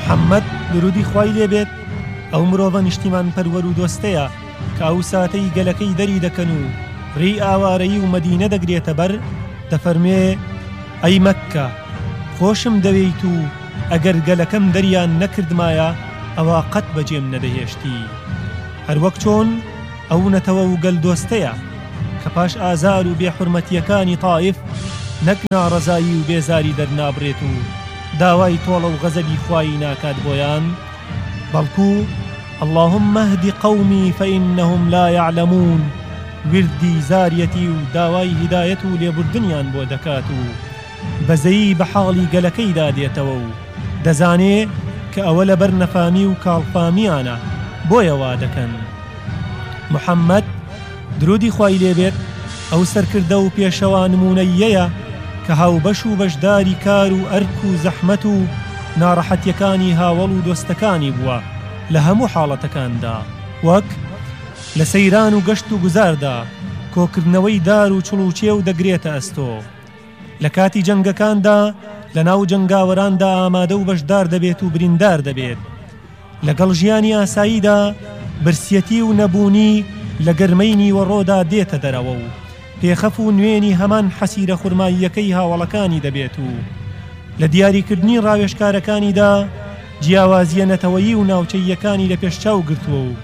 محەممەد درودی خوای لێبێت ئەو مرۆڤە نیشتیمان پەروەر و دۆستەیە کە ئەو ساتەی گەلەکەی دەری دەکەن و ڕێی ئاوارەیی و مەدینە دەگرێتە بەر دەفەرمێ ئەی مەککە خۆشم دەوێیت و ئەگەر گەلەکەم دەریان نەکردمایە ئەوە قەت بەجێم نەدەهێشتی هەروەک چۆن ئەو نەتەوە و گەل دۆستەیە کە پاش ئازار و بێحورمەتیەکانی تائیف نەک ناڕەزایی و بێزاری دەرنابڕێت و داوای تۆڵە و غەزەبی خوایی ناکات بۆیان بەڵکو اللهم اهد قومي فإنهم لا يعلمون وردی زاریەتی و داوای هیدایەت و لێبوردنیان بۆ دەکات و بەزەیی بە حاڵی گەلەکەیدا دێتەوە و دەزانێ کە ئەوە لەبەر نەفامی و کاڵفامیانە بۆیە وا دەکەن. محەممەد درودی خوای لێبێت ئەو سەرکردە و پێشەوا نمونەیەیە کە هاوبەش و بەشداری کار و ئەرک و زەحمەت و ناڕەحەتیەکانی هاوڵ و دۆستەکانی بووە لە هەموو حاڵەتەکاندا، وەک لە سەیران و گەشت و گوزاردا کۆکردنەوەی دار و چڵوچێ و دەگرێتە ئەستۆ، لە کاتی جەنگەکاندا لە ناو جەنگاوەراندا ئامادە و بەشدار دەبێت و بریندار دەبێت، لەگەڵ ژیانی ئاساییدا برسیەتی و نەبوونی لە گەرمەی نیوەڕۆدا دێتە دەرەوە و پێخەف و نوێنی هەمان حەسیرە خورماییەکەی هاوڵەکانی دەبێت و لە دیاریکردنی ڕاوێژکارەکانیدا جیاوازیە نەتەوەیی و ناوچەییەکانی لە پێشچاو گرتووە و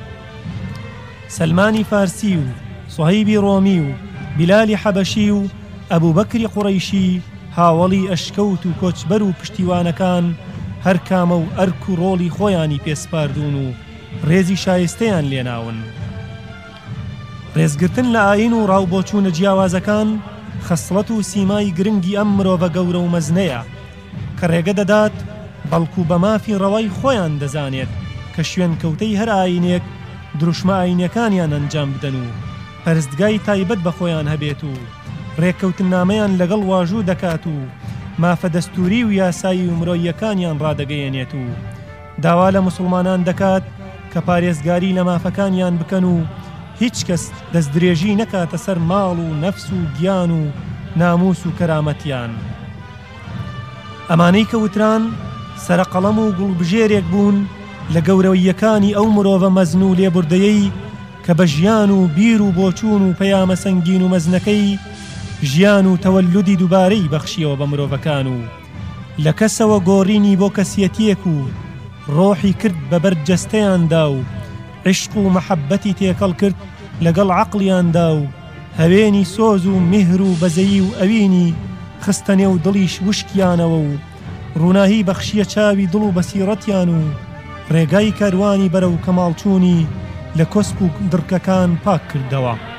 سەلمانی فارسی و سوهەیبی ڕۆمی و بیلالی حەبەشی و ئەبوبەکری قوڕەیشی هاوڵی ئەشکەوت و کۆچبەر و پشتیوانەکان هەر کامە و ئەرک و ڕۆڵی خۆیانی پێسپاردون و ڕێزی شایستەیان لێناون. ڕێزگرتن لە ئاین و ڕاوبۆچوونە جیاوازەکان خەسڵەت و سیمای گرنگی ئەم مرۆڤە گەورە و مەزنەیە کە ڕێگە دەدات بەڵکو بە مافی ڕەوای خۆیان دەزانێت کە شوێن کەوتەی هەر ئاینێک دروشمە ئاینەکانیان ئەنجام بدەن و پەرستگای تایبەت بە خۆیان هەبێت و ڕێککەوتنامەیان لەگەڵ واژوو دەکات و مافە دەستوری و یاسایی و مرۆییەکانیان ڕادەگەیەنێت و داوا لە موسڵمانان دەکات کە پارێزگاری لە مافەکانیان بکەن و هیچ کەس دەستدرێژی نەکاتە سەر ماڵ و نەفس و گیان و ناموس و کەرامەتیان. ئەمانەی کە وتران سەرقەڵەم و گوڵبژێرێک بوون لە گەورەویەکانی ئەو مرۆڤە مەزن و لێبوردەیەی کە بە ژیان و بیر و بۆچوون و پەیامە سەنگین و مەزنەکەی ژیان و تەوەلودی دووبارەی بەخشیەوە بە مرۆڤەکان و لە کەسەوە گۆڕینی بۆ کەسیەتیەک و ڕۆحی کرد بەبەر جەستەیاندا و عشق و مەحەبەتی تێکەڵ کرد لەگەڵ عەقڵیاندا و هەوێنی سۆز و میهر و بەزەیی و ئەوینی خستە نێو دڵیش وشکیانەوە و ڕووناهی بەخشیە چاوی دڵ و بەسیرەتیان و ڕێگای کاروانی بەرەو کەماڵچوونی لە کۆسپ و دڕکەکان پاک کردەوە.